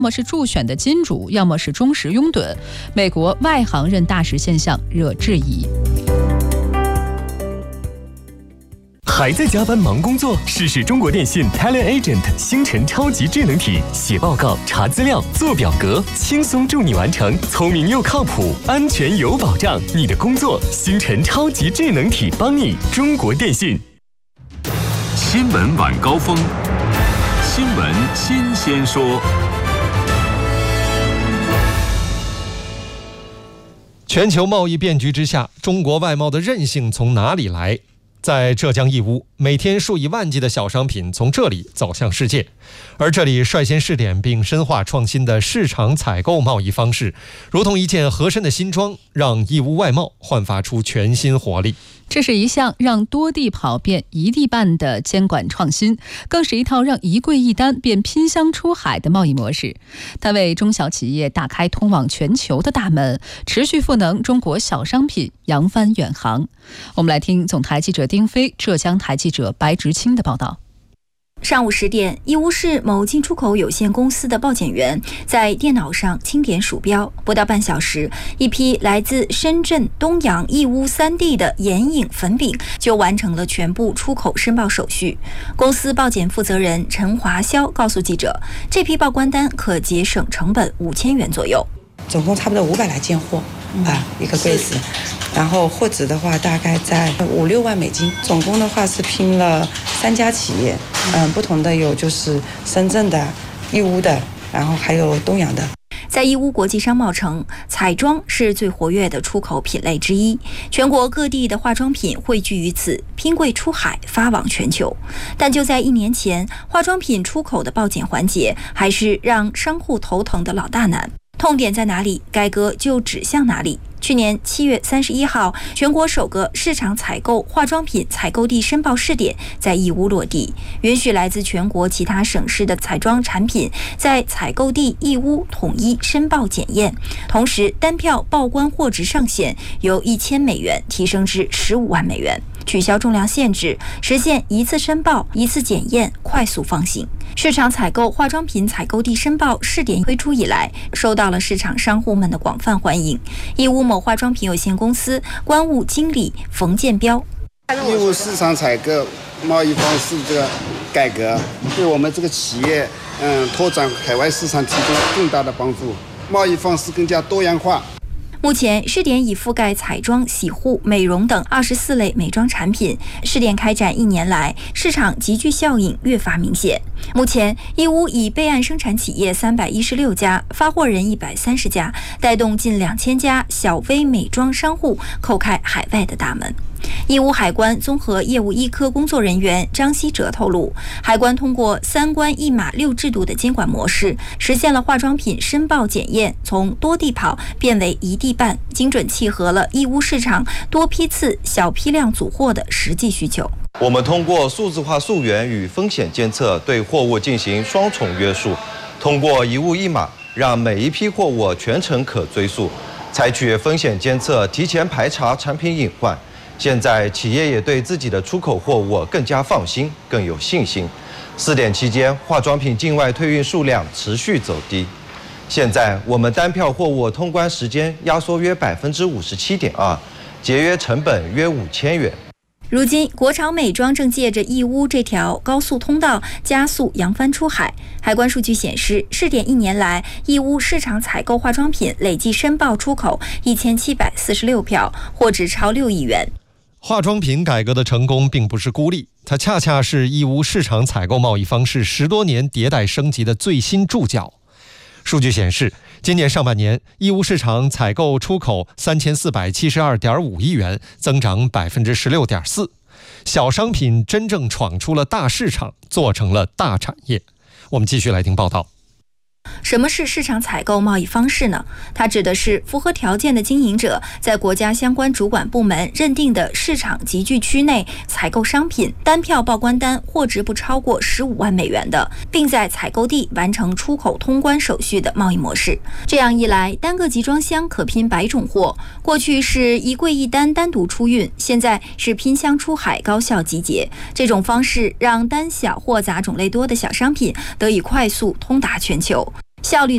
要么是助选的金主，要么是忠实拥趸。美国外行任大使现象惹质疑。 还在加班忙工作？试试中国电信 Talent Agent 星辰超级智能体，写报告、查资料、做表格，轻松助你完成，聪明又靠谱，安全有保障。你的工作，星辰超级智能体帮你。中国电信。 新闻晚高峰，新闻新鲜说。 全球贸易变局之下，中国外贸的韧性从哪里来？在浙江义乌，每天数以万计的小商品从这里走向世界，而这里率先试点并深化创新的市场采购贸易方式，如同一件合身的新装，让义乌外贸焕发出全新活力。 这是一项让多地跑变一地办的监管创新，更是一套让一柜一单变拼箱出海的贸易模式。它为中小企业打开通往全球的大门，持续赋能中国小商品扬帆远航。我们来听总台记者丁飞、浙江台记者白直清的报道。 上午10点，义乌市某进出口有限公司的报检员在电脑上清点鼠标，不到半小时，一批来自深圳、东阳、义乌3地的眼影粉饼就完成了全部出口申报手续。公司报检负责人陈华霄告诉记者，这批报关单可节省成本5000元左右， 总共差不多500来件货一个柜子，然后货值的话大概在5、6万美金，总共的话是拼了3家企业，不同的有就是深圳的、义乌的，然后还有东阳的。 在义乌国际商贸城，彩妆是最活跃的出口品类之一，全国各地的化妆品汇聚于此，拼柜出海，发往全球。但就在1年前，化妆品出口的报检环节还是让商户头疼的老大难。痛点在哪里，改革就指向哪里。去年7月31号，全国首个市场采购化妆品采购地申报试点在义乌落地，允许来自全国其他省市的彩妆产品在采购地义乌统一申报检验，同时单票报关货值上限由1000美元提升至15万美元，取消重量限制，实现一次申报、一次检验，快速放行。市场采购化妆品采购地申报试点推出以来，受到了市场商户们的广泛欢迎。义乌某化妆品有限公司关务经理冯建彪： 义乌市场采购贸易方式这个改革，对我们这个企业拓展海外市场提供更大的帮助，贸易方式更加多样化。 目前试点已覆盖彩妆、洗护、美容等24类美妆产品。试点开展1年来，市场集聚效应越发明显。目前，义乌已备案生产企业316家，发货人130家，带动近2000家小微美妆商户叩开海外的大门。义乌海关综合业务1科工作人员张希哲透露，海关通过3关1码6制度的监管模式，实现了化妆品申报检验从多地跑变为一地办，精准契合了义乌市场多批次、小批量组货的实际需求。 我们通过数字化溯源与风险监测，对货物进行双重约束，通过一物一码，让每一批货物全程可追溯，采取风险监测，提前排查产品隐患。现在企业也对自己的出口货物更加放心，更有信心。试点期间，化妆品境外退运数量持续走低。现在我们单票货物通关时间压缩约57.2%，节约成本约5000元。 如今，国潮美妆正借着义乌这条高速通道加速扬帆出海。海关数据显示，试点1年来，义乌市场采购化妆品累计申报出口1746票，货值超6亿元。 化妆品改革的成功并不是孤立，它恰恰是义乌市场采购贸易方式10多年迭代升级的最新注脚。数据显示，今年上半年，义乌市场采购出口3472.5亿元，增长16.4%。小商品真正闯出了大市场，做成了大产业。我们继续来听报道。 什么是市场采购贸易方式呢？它指的是符合条件的经营者在国家相关主管部门认定的市场集聚区内采购商品，单票报关单货值不超过15万美元的，并在采购地完成出口通关手续的贸易模式。这样一来，单个集装箱可拼100种货，过去是一柜一单单独出运，现在是拼箱出海高效集结。这种方式让单小货杂种类多的小商品得以快速通达全球。效率